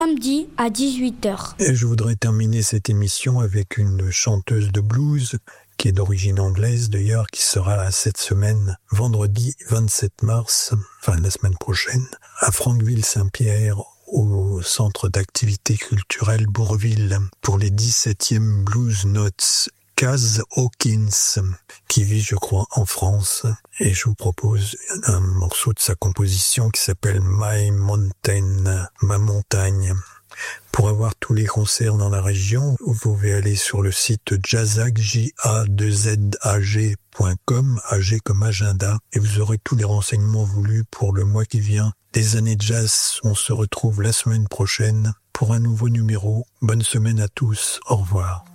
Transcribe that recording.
samedi à 18h. Et je voudrais terminer cette émission avec une chanteuse de blues qui est d'origine anglaise d'ailleurs, qui sera cette semaine, vendredi 27 mars, enfin la semaine prochaine, à Franqueville-Saint-Pierre, au centre d'activités culturelles Bourville, pour les 17e Blues Notes. Kaz Hawkins, qui vit, je crois, en France. Et je vous propose un morceau de sa composition qui s'appelle My Mountain, ma montagne. Pour avoir tous les concerts dans la région, vous pouvez aller sur le site jazag, jazag.com, AG comme agenda, et vous aurez tous les renseignements voulus pour le mois qui vient. Des années de jazz, on se retrouve la semaine prochaine pour un nouveau numéro. Bonne semaine à tous, au revoir.